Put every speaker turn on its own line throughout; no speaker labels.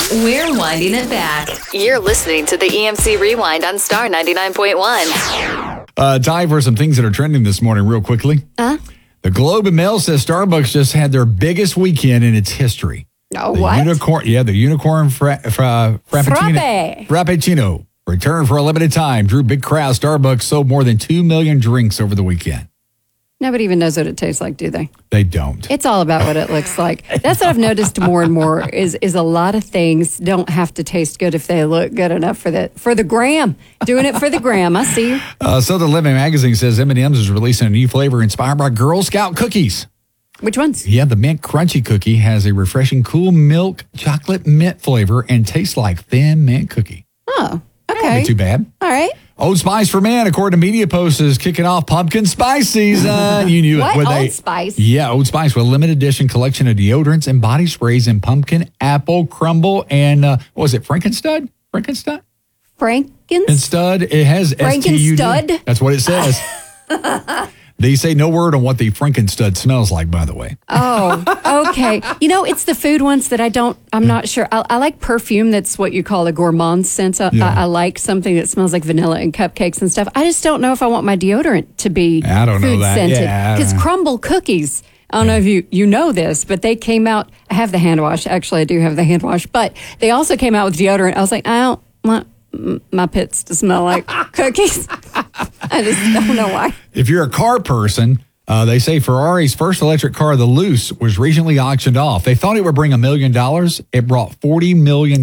We're winding it back. You're listening to the EMC Rewind on Star 99.1.
Time for some things that are trending this morning real quickly. The Globe and Mail says Starbucks just had their biggest weekend in its history.
Oh,
the
what?
The Unicorn Frappuccino returned for a limited time. Drew big crowds. Starbucks sold more than 2 million drinks over the weekend.
Nobody even knows what it tastes like, do they?
They don't.
It's all about what it looks like. That's what I've noticed more and more is a lot of things don't have to taste good if they look good enough for the gram. Doing it for the gram. I see you.
Southern Living Magazine says M&M's is releasing a new flavor inspired by Girl Scout cookies.
Which ones?
Yeah, the Mint Crunchy cookie has a refreshing cool milk chocolate mint flavor and tastes like thin mint cookie.
Oh, okay.
Not too bad.
All right.
Old Spice for Men, according to Media Post, is kicking off pumpkin spice season. You knew
what?
it.
Old Spice?
Yeah, Old Spice with a limited edition collection of deodorants and body sprays in pumpkin, apple, crumble, and what was it, Frankenstud? Frankenstud?
Frankenstud?
It has STUD.
Frankenstud?
That's what it says. They say no word on what the Frankenstud smells like, by the way.
Oh, okay. It's the food ones that I'm not sure. I like perfume that's what you call a gourmand scent. I like something that smells like vanilla and cupcakes and stuff. I just don't know if I want my deodorant to be
I don't know
food
that.
scented.
Yeah,
Because Crumble cookies, I don't know if you know this, but they came out, I have the hand wash. Actually, I do have the hand wash. But they also came out with deodorant. I was like, I don't want my pits to smell like cookies. I just don't know why.
If you're a car person, they say Ferrari's first electric car, the Luce, was recently auctioned off. They thought it would bring $1 million. It brought $40 million.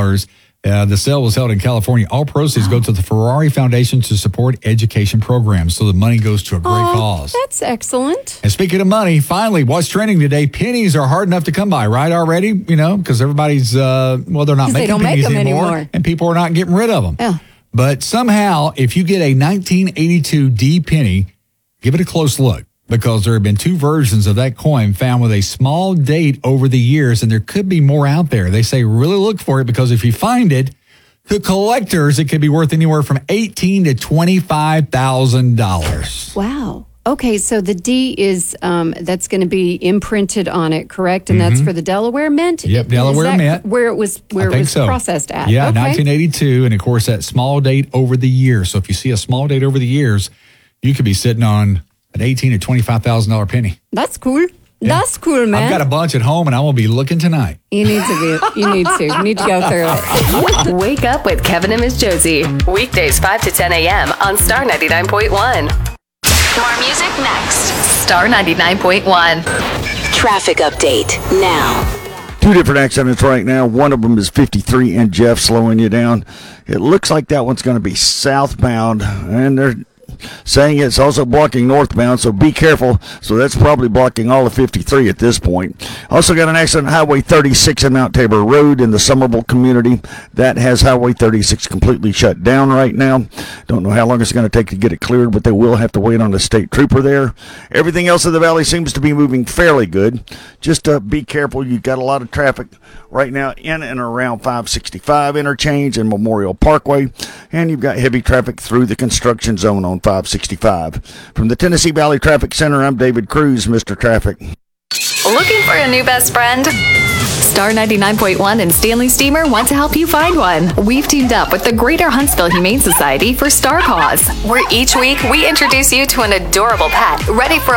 The sale was held in California. All proceeds go to the Ferrari Foundation to support education programs. So the money goes to a great cause.
That's excellent.
And speaking of money, finally, what's trending today? Pennies are hard enough to come by, right? Already, because everybody's, they're not making pennies anymore. And people are not getting rid of them.
Yeah.
But somehow, if you get a 1982 D penny, give it a close look because there have been two versions of that coin found with a small date over the years, and there could be more out there. They say really look for it because if you find it, to collectors, it could be worth anywhere from $18,000 to $25,000.
Wow. Okay, so the D is that's going to be imprinted on it, correct? And that's for the Delaware Mint.
Yep, Delaware Mint.
Where it was processed at.
Yeah,
okay.
1982, and of course that small date over the years. So if you see a small date over the years, you could be sitting on an $18,000 to $25,000 penny.
That's cool. Yeah. That's cool, man.
I've got a bunch at home, and I'm gonna be looking tonight.
You need to go through it.
Wake up with Kevin and Miss Josie. Weekdays 5 to 10 a.m. on Star 99.1. More music next. Star 99.1.
Traffic update now.
Two different accidents right now. One of them is 53 and Jeff slowing you down. It looks like that one's going to be southbound, and they're saying it's also blocking northbound, so be careful. So that's probably blocking all of 53 at this point. Also got an accident on Highway 36 in Mount Tabor Road in the Somerville community. That has Highway 36 completely shut down right now. Don't know how long it's going to take to get it cleared, but they will have to wait on the state trooper there. Everything else in the valley seems to be moving fairly good. Just be careful. You've got a lot of traffic right now in and around 565 interchange and Memorial Parkway, and you've got heavy traffic through the construction zone on 565. From the Tennessee Valley Traffic Center, I'm David Cruz, Mr. Traffic.
Looking for a new best friend? Star 99.1 and Stanley Steamer want to help you find one. We've teamed up with the Greater Huntsville Humane Society for Star Paws, where each week we introduce you to an adorable pet ready for